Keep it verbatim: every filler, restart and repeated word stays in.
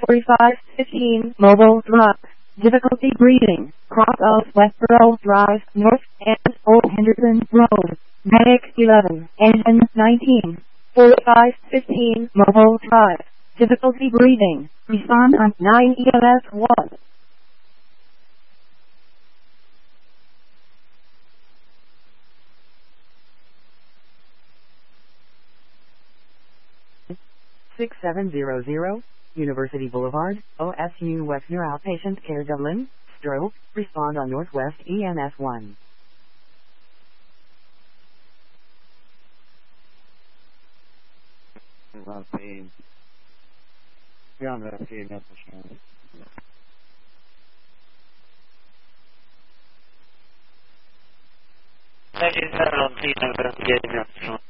forty-five fifteen Mobile Drive. Difficulty breathing. Cross of Westboro Drive, North, and Old Henderson Road. Medic eleven, Engine nineteen. forty-five fifteen Mobile Drive. Difficulty breathing. Respond on nine E M S one. six seven zero zero, University Boulevard, O S U Wexner Outpatient Care Dublin, Stroke, respond on Northwest E M S one. Ladies and gentlemen, please note that the